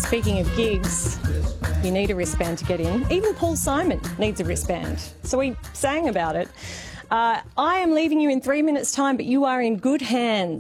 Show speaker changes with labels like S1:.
S1: Speaking of gigs, you need a wristband to get in. Even Paul Simon needs a wristband. So we sang about it. I am leaving you in 3 minutes' time, but you are in good hands.